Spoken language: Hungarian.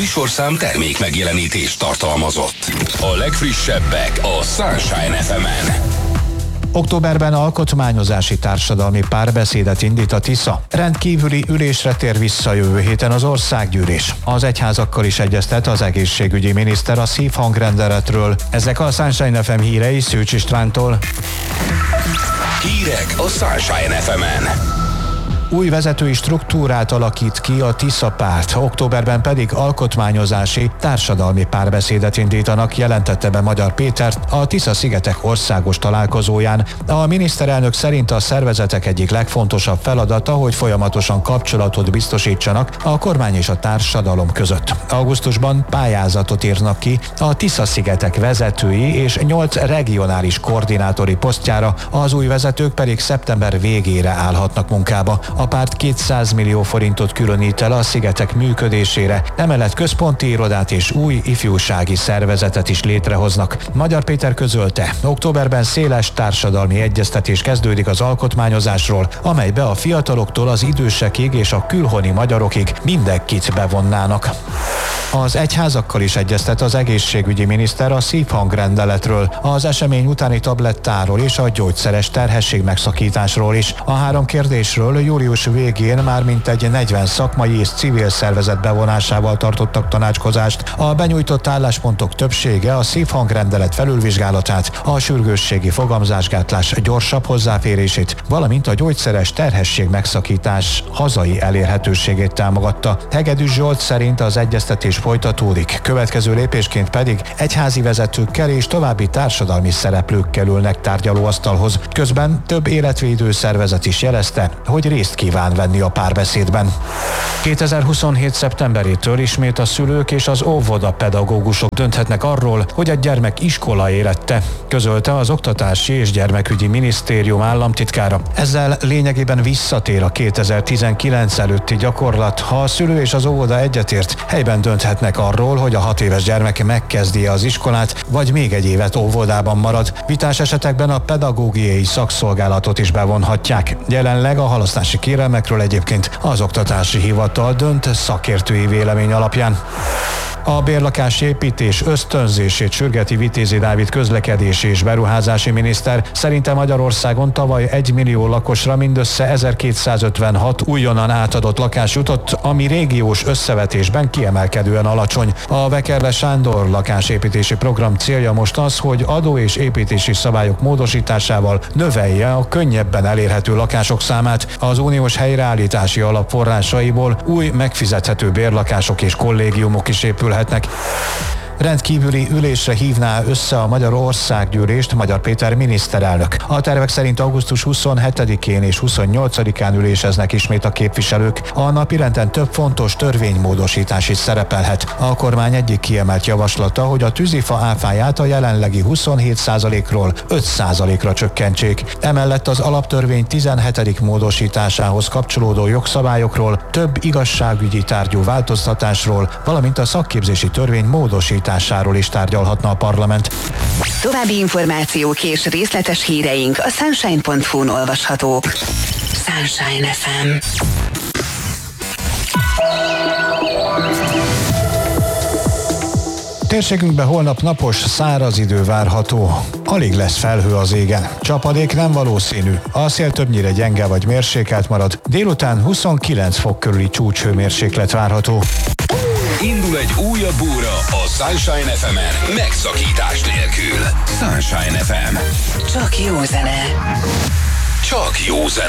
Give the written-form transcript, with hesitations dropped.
műsorszám termék megjelenítést tartalmazott. A legfrissebbek a Sunshine FM-en. Októberben alkotmányozási társadalmi párbeszédet indít a Tisza. Rendkívüli ülésre tér vissza jövő héten az országgyűlés. Az egyházakkal is egyeztet az egészségügyi miniszter a szívhangrendeletről. Ezek a Sunshine FM hírei Szűcs Istvántól. Hírek a Sunshine FM-en. Új vezetői struktúrát alakít ki a Tisza párt, októberben pedig alkotmányozási társadalmi párbeszédet indítanak, jelentette be Magyar Péter a Tisza-szigetek országos találkozóján. A miniszterelnök szerint a szervezetek egyik legfontosabb feladata, hogy folyamatosan kapcsolatot biztosítsanak a kormány és a társadalom között. Augusztusban pályázatot írnak ki a Tisza-szigetek vezetői és 8 regionális koordinátori posztjára, az új vezetők pedig szeptember végére állhatnak munkába. A párt 200 millió forintot különít el a szigetek működésére, emellett központi irodát és új ifjúsági szervezetet is létrehoznak. Magyar Péter közölte, októberben széles társadalmi egyeztetés kezdődik az alkotmányozásról, amelybe a fiataloktól az idősekig és a külhoni magyarokig mindenkit bevonnának. Az egyházakkal is egyeztet az egészségügyi miniszter a szívhangrendeletről, az esemény utáni tablettáról és a gyógyszeres terhesség megszakításról is. A 3 kérdésről július végén már mintegy 40 szakmai és civil szervezet bevonásával tartottak tanácskozást. A benyújtott álláspontok többsége a szívhangrendelet felülvizsgálatát, a sürgősségi fogamzásgátlás gyorsabb hozzáférését, valamint a gyógyszeres terhesség megszakítás hazai elérhetőségét támogatta. Hegedűs Zsolt szerint az egyeztetés folytatódik, következő lépésként pedig egyházi vezetőkkel és további társadalmi szereplőkkel ülnek tárgyalóasztalhoz. Közben több életvédő szervezet is jelezte, hogy részt kíván venni a párbeszédben. 2027. szeptemberétől ismét a szülők és az óvodapedagógusok dönthetnek arról, hogy a gyermek iskola élete, közölte az Oktatási és Gyermekügyi Minisztérium államtitkára. Ezzel lényegében visszatér a 2019 előtti gyakorlat, ha a szülő és az óvoda egyetért, helyben dönthetnek arról, hogy a 6 éves gyermek megkezdi az iskolát, vagy még egy évet óvodában marad. Vitás esetekben a pedagógiai szakszolgálatot is bevonhatják. Jelenleg a halasztási kérelmekről egyébként az Oktatási Hivatal dönt szakértői vélemény alapján. A bérlakási építés ösztönzését sürgeti Vitézi Dávid közlekedési és beruházási miniszter. Szerinte Magyarországon tavaly 1 millió lakosra mindössze 1256 újonnan átadott lakás jutott, ami régiós összevetésben kiemelkedően alacsony. A Vekerle Sándor lakásépítési program célja most az, hogy adó és építési szabályok módosításával növelje a könnyebben elérhető lakások számát. Az uniós helyreállítási alap forrásaiból új megfizethető bérlakások és kollégiumok is épülhetnek. Rendkívüli ülésre hívná össze a Magyar Országgyűlést Magyar Péter miniszterelnök. A tervek szerint augusztus 27-én és 28-án üléseznek ismét a képviselők. A napirenden több fontos törvénymódosítás is szerepelhet. A kormány egyik kiemelt javaslata, hogy a tűzifa áfáját a jelenlegi 27%-ról 5%-ra csökkentsék. Emellett az alaptörvény 17. módosításához kapcsolódó jogszabályokról, több igazságügyi tárgyú változtatásról, valamint a szakképzési törvény módosításáról is tárgyalhatna a parlament. További információk és részletes híreink a sunshine.hu-n olvashatók. Sunshine FM. Térségünkben holnap napos, száraz idő várható. Alig lesz felhő az égen. Csapadék nem valószínű. A szél többnyire gyenge vagy mérsékelt marad. Délután 29 fok körüli csúcshőmérséklet várható. Indul egy újabb óra a Sunshine FM-en, megszakítás nélkül. Sunshine FM. Csak jó zene. Csak jó zene.